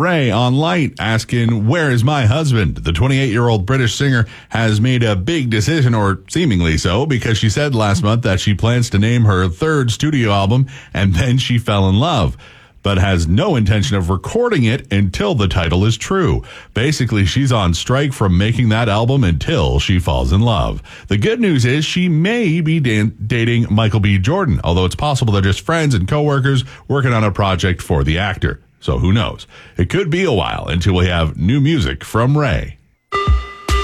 Ray on Light asking, where is my husband? The 28-year-old British singer has made a big decision, or seemingly so, because she said last month that she plans to name her third studio album, and then she fell in love, but has no intention of recording it until the title is true. Basically, she's on strike from making that album until she falls in love. The good news is she may be dating Michael B. Jordan, although it's possible they're just friends and co-workers working on a project for the actor. So who knows? It could be a while until we have new music from Ray.